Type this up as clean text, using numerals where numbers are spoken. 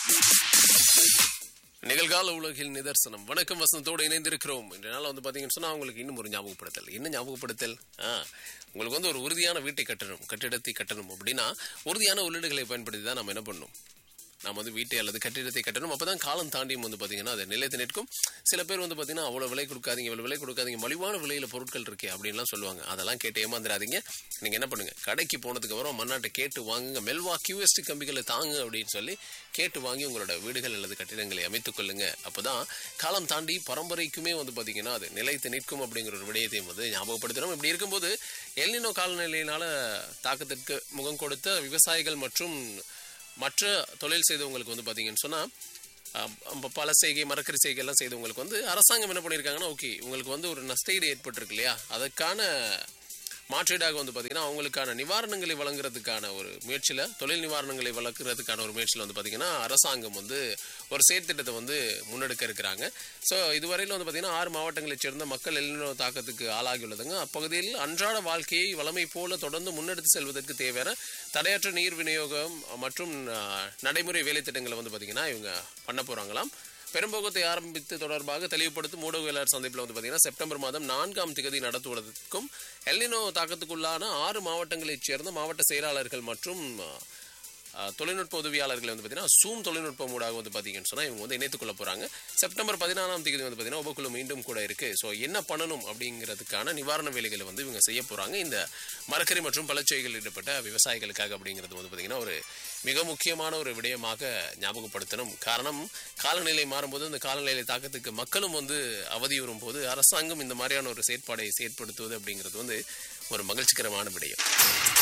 நிகழ்கால உலகில் நிதர்சனம். வணக்கம், வசந்தத்தோடு இணைந்திருக்கிறோம். இன்றைய நாள் வந்து பாத்தீங்கன்னு சொன்னா உங்களுக்கு இன்னும் ஒரு ஞாபகப்படுத்தல். என்ன ஞாபகப்படுத்தல்? உங்களுக்கு வந்து ஒரு உறுதியான வீட்டை கட்டணும், கட்டிடத்தை கட்டணும் அப்படின்னா உறுதியான உள்ளீடுகளை பயன்படுத்தி தான் நம்ம என்ன பண்ணணும்? நாம் வந்து வீட்டை அல்லது கட்டிடத்தை கட்டணும். அப்பதான் காலம் தாண்டியும் வந்து பாத்தீங்கன்னா அது நிலைத்து நிற்கும். சில பேர் வந்து பாத்தீங்கன்னா அவ்வளவு விலை கொடுக்காதீங்க, இவ்வளவு விலை கொடுக்காதீங்க, மலிவான விலையில பொருட்கள் இருக்கே அப்படின்லாம் சொல்லுவாங்க. அதெல்லாம் கேட்டு ஏமாந்துடாதீங்க. நீங்க என்ன பண்ணுங்க, கடைக்கு போனதுக்கு அப்புறம் மண்ணாட்டை கேட்டு வாங்குங்க. மெல்வா QST கம்பிகளை தாங்க அப்படின்னு சொல்லி கேட்டு வாங்கி உங்களோட வீடுகள் அல்லது கட்டிடங்களை அமைத்துக் கொள்ளுங்க. அப்பதான் காலம் தாண்டி பரம்பரைக்குமே வந்து பாத்தீங்கன்னா அது நிலைத்து நிற்கும் அப்படிங்கிற ஒரு விடயத்தையும் வந்து ஞாபகப்படுத்தணும். இப்படி இருக்கும்போது எல்னினோ காலநிலையினால தாக்கத்திற்கு முகம் கொடுத்த விவசாயிகள் மற்றும் மற்ற தொழில் செய்தவங்களுக்கு வந்து பாத்தீங்கன்னு சொன்னா பல செய்கை மரக்கறி செய்கை எல்லாம் செய்தவங்களுக்கு வந்து அரசாங்கம் என்ன பண்ணியிருக்காங்கன்னா, ஓகே உங்களுக்கு வந்து ஒரு நஷ்டஈடு ஏற்பட்டிருக்கு இல்லையா, அதற்கான மாற்றீடாக வந்து பாத்தீங்கன்னா அவங்களுக்கான நிவாரணங்களை வழங்குறதுக்கான ஒரு முயற்சியில, தொழில் நிவாரணங்களை வழங்குறதுக்கான ஒரு முயற்சியில வந்து பாத்தீங்கன்னா அரசாங்கம் வந்து ஒரு செயற்திட்டத்தை வந்து முன்னெடுக்க இருக்கிறாங்க. ஸோ இதுவரையில வந்து பாத்தீங்கன்னா 6 மாவட்டங்களைச் சேர்ந்த மக்கள் எல்னினோ தாக்கத்துக்கு ஆளாகியுள்ளதுங்க. அப்பகுதியில் அன்றாட வாழ்க்கையை வளமை போல தொடர்ந்து முன்னெடுத்து செல்வதற்கு தேவையான தடையற்ற நீர் விநியோகம் மற்றும் நடைமுறை வேலை திட்டங்களை வந்து பாத்தீங்கன்னா இவங்க பண்ண போறாங்களாம். பெரும்போகத்தை ஆரம்பித்து தொடர்பாக தெளிவுபடுத்தும் ஊடகவியலாளர் சந்திப்பில் வந்து பார்த்தீங்கன்னா செப்டம்பர் மாதம் 4ஆம் தேதி நடத்துவதற்கும் எல்னினோ தாக்கத்துக்குள்ளான 6 மாவட்டங்களைச் சேர்ந்த மாவட்ட செயலாளர்கள் மற்றும் தொழில்நுட்ப உதவியாளர்கள் வந்து பார்த்தீங்கன்னா சூம் தொழில்நுட்பம் ஊடாக வந்து பார்த்தீங்கன்னு சொன்னால் இவங்க வந்து இணைத்துக் கொள்ள போகிறாங்க. செப்டம்பர் 14ஆம் தேதி வந்து பார்த்தீங்கன்னா உபக்குழு மீண்டும் கூட இருக்கு. ஸோ என்ன பண்ணணும் அப்படிங்கிறதுக்கான நிவாரண வேலைகளை வந்து இவங்க செய்ய போகிறாங்க இந்த மரக்கறி மற்றும் பழச்செய்கள் ஈடுபட்ட விவசாயிகளுக்காக. அப்படிங்கிறது வந்து பார்த்தீங்கன்னா ஒரு மிக முக்கியமான ஒரு விடயமாக ஞாபகப்படுத்தணும். காரணம், காலநிலை மாறும்போது அந்த காலநிலை தாக்கத்துக்கு மக்களும் வந்து அவதியுறும் போது அரசாங்கம் இந்த மாதிரியான ஒரு செயற்பாடை செயற்படுத்துவது அப்படிங்கிறது வந்து ஒரு மகிழ்ச்சிகரமான விடயம்.